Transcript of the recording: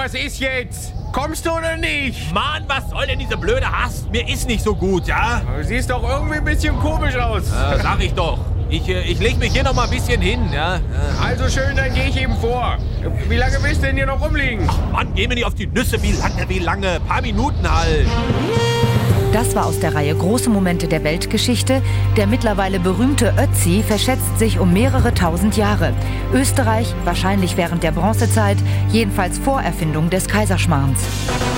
was ist jetzt? Kommst du oder nicht? Mann, was soll denn diese blöde Hast? Mir ist nicht so gut, ja? Du siehst doch irgendwie ein bisschen komisch aus. Sag ich doch. Ich leg mich hier noch mal ein bisschen hin, ja? Also schön, dann gehe ich eben vor. Wie lange willst du denn hier noch rumliegen? Ach Mann, geh mir nicht auf die Nüsse. Wie lange? Paar Minuten halt. Das war aus der Reihe Große Momente der Weltgeschichte. Der mittlerweile berühmte Ötzi verschätzt sich um mehrere tausend Jahre. Österreich wahrscheinlich während der Bronzezeit, jedenfalls vor Erfindung des Kaiserschmarrns.